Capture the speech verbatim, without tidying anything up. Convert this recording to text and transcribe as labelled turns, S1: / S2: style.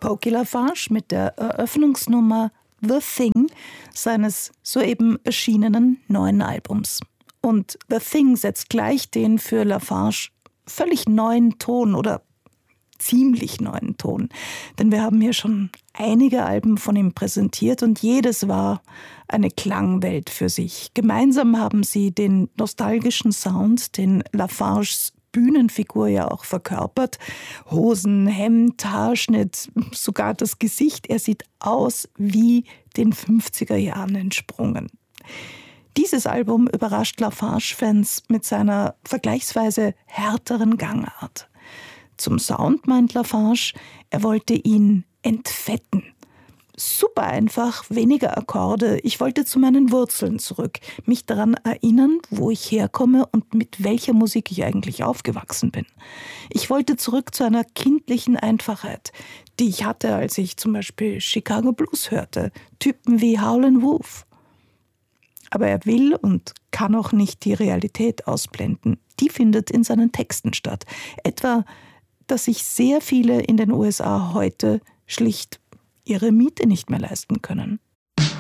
S1: Pokey LaFarge mit der Eröffnungsnummer The Thing seines soeben erschienenen neuen Albums. Und The Thing setzt gleich den für LaFarge völlig neuen Ton oder ziemlich neuen Ton. Denn wir haben hier schon einige Alben von ihm präsentiert und jedes war eine Klangwelt für sich. Gemeinsam haben sie den nostalgischen Sound, den LaFarges Bühnenfigur ja auch verkörpert. Hosen, Hemd, Haarschnitt, sogar das Gesicht. Er sieht aus wie den fünfziger Jahren entsprungen. Dieses Album überrascht LaFarge-Fans mit seiner vergleichsweise härteren Gangart. Zum Sound meint LaFarge, er wollte ihn entfetten. Super einfach, weniger Akkorde. Ich wollte zu meinen Wurzeln zurück, mich daran erinnern, wo ich herkomme und mit welcher Musik ich eigentlich aufgewachsen bin. Ich wollte zurück zu einer kindlichen Einfachheit, die ich hatte, als ich zum Beispiel Chicago Blues hörte, Typen wie Howlin' Wolf. Aber er will und kann auch nicht die Realität ausblenden. Die findet in seinen Texten statt. Etwa, dass sich sehr viele in den U S A heute schlicht ihre Miete nicht mehr leisten können.